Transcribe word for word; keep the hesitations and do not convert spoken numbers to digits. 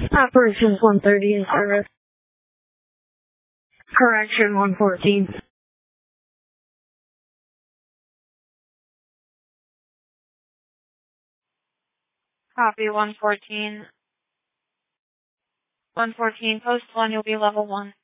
Operations one thirty in service. Correction one fourteen. Copy one fourteen. one fourteen, post one, you'll be level one.